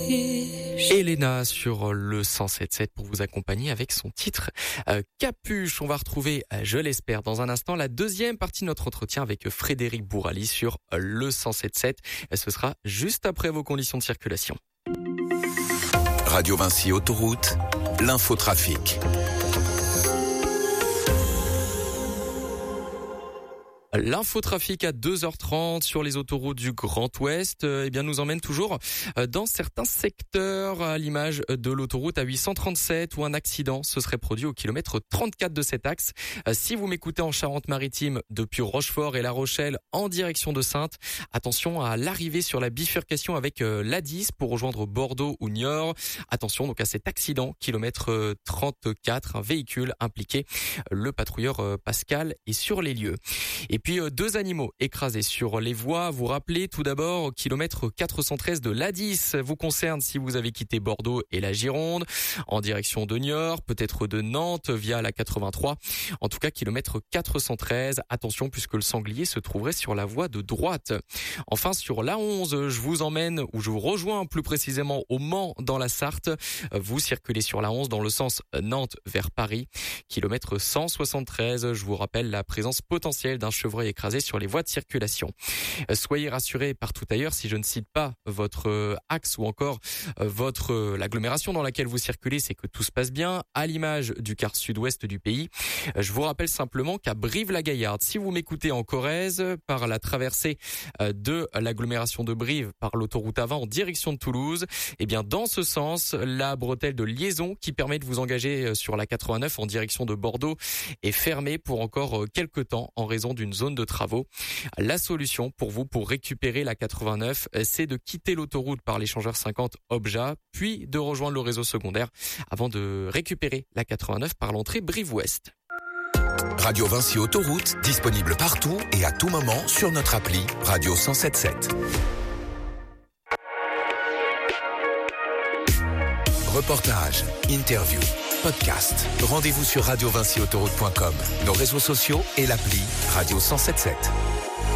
Elena sur le 107.7 pour vous accompagner avec son titre Capuche. On va retrouver, je l'espère, dans un instant la deuxième partie de notre entretien avec Frédéric Bourali sur le 107.7. Ce sera juste après vos conditions de circulation. Radio Vinci Autoroute, l'infotrafic. L'infotrafic à 2h30 sur les autoroutes du Grand Ouest, nous emmène toujours dans certains secteurs, à l'image de l'autoroute A837 où un accident se serait produit au kilomètre 34 de cet axe. Si vous m'écoutez en Charente-Maritime depuis Rochefort et La Rochelle en direction de Saintes, attention à l'arrivée sur la bifurcation avec l'A10 pour rejoindre Bordeaux ou Niort. Attention donc à cet accident, kilomètre 34, un véhicule impliqué. Le patrouilleur Pascal est sur les lieux. Et puis deux animaux écrasés sur les voies. Vous rappelez tout d'abord au kilomètre 413 de l'A10 vous concerne si vous avez quitté Bordeaux et la Gironde en direction de Niort, peut-être de Nantes via la 83. En tout cas kilomètre 413. Attention puisque le sanglier se trouverait sur la voie de droite. Enfin sur l'A11, je vous emmène ou je vous rejoins plus précisément au Mans dans la Sarthe. Vous circulez sur l'A11 dans le sens Nantes vers Paris. Kilomètre 173. Je vous rappelle la présence potentielle d'un chevreuil écrasé sur les voies de circulation. Soyez rassurés partout ailleurs si je ne cite pas votre axe ou encore l'agglomération dans laquelle vous circulez, c'est que tout se passe bien. À l'image du quart sud-ouest du pays, je vous rappelle simplement qu'à Brive-la-Gaillarde, si vous m'écoutez en Corrèze, par la traversée de l'agglomération de Brive par l'autoroute A20 en direction de Toulouse, dans ce sens, la bretelle de liaison qui permet de vous engager sur la 89 en direction de Bordeaux est fermée pour encore quelques temps en raison d'une zone de travaux. La solution pour vous pour récupérer la 89, c'est de quitter l'autoroute par l'échangeur 50 Obja, puis de rejoindre le réseau secondaire avant de récupérer la 89 par l'entrée Brive-Ouest. Radio Vinci Autoroute, disponible partout et à tout moment sur notre appli Radio 107.7. Reportages, interviews, podcasts. Rendez-vous sur radiovinciautoroute.com, nos réseaux sociaux et l'appli Radio 107.7.